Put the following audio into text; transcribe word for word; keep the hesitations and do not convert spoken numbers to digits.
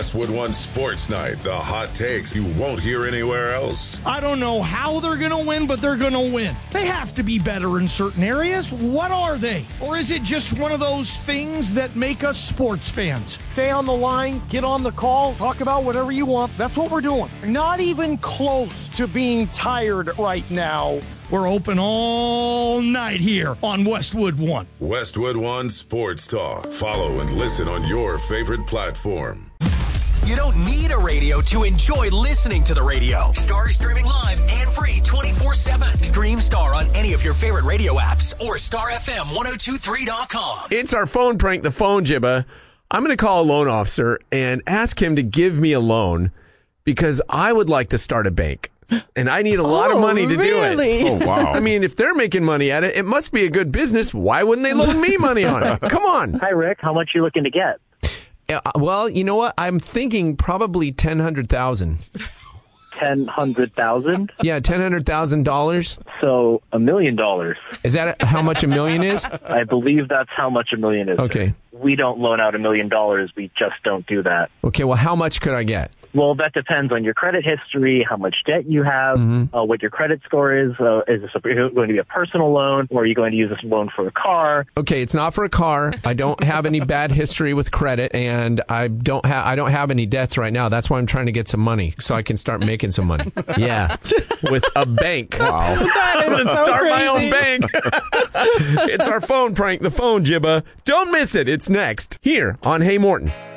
Westwood One Sports Night. The hot takes you won't hear anywhere else. I don't know how they're going to win, but they're going to win. They have to be better in certain areas. What are they? Or is it just one of those things that make us sports fans? Stay on the line, get on the call, talk about whatever you want. That's what we're doing. Not even close to being tired right now. We're open all night here on Westwood One. Westwood One Sports Talk. Follow and listen on your favorite platform. You don't need a radio to enjoy listening to the radio. Star is streaming live and free twenty-four seven. Stream Star on any of your favorite radio apps or star f m ten twenty-three dot com. It's our phone prank, the phone jibba. I'm going to call a loan officer and ask him to give me a loan because I would like to start a bank. And I need a lot oh, of money to really? do it. Oh, wow. I mean, if they're making money at it, it must be a good business. Why wouldn't they loan me money on it? Come on. Hi, Rick. How much are you looking to get? Uh, well, you know what? I'm thinking probably ten hundred thousand dollars. ten hundred thousand dollars? Yeah, ten hundred thousand dollars. So a million dollars. Is that how much a million is? I believe that's how much a million is. Okay. We don't loan out a million dollars. We just don't do that. Okay, well, how much could I get? Well, that depends on your credit history, how much debt you have, mm-hmm. uh, what your credit score is. Uh, is this a, going to be a personal loan, or are you going to use this loan for a car? Okay, it's not for a car. I don't have any bad history with credit, and I don't have I don't have any debts right now. That's why I'm trying to get some money so I can start making some money. Yeah, with a bank. Wow, I'm going to so start crazy. my own bank. It's our phone prank, the phone jibba. Don't miss it. It's next here on Hey Morton.